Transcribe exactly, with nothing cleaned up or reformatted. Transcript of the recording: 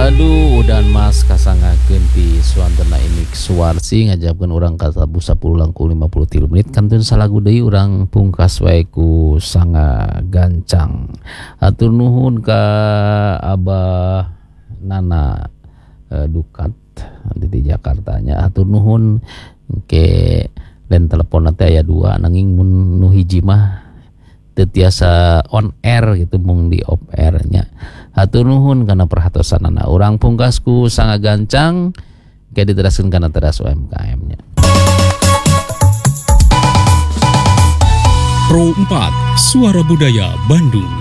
Aduh udan Mas kasangakeun ti suantena ini Suwarsi ngajabkeun urang ka sepuluh langkung lima puluh tiga menit kantun salagu deui urang pungkas wae ku Sanga Gancang. Atur nuhun ka Abah Nana eh, Dukat di Jakartanya. Atur nuhun ke lain telepon teh aya dua nanging mun nu hiji mah teu tiasa on air gitu mung di off air nya. Hatur nuhun kana perhatosanana. Urang pungkasku Sanga Gancang ke diteraskeun kana teras U M K M nya. Pro empat Suara Budaya Bandung.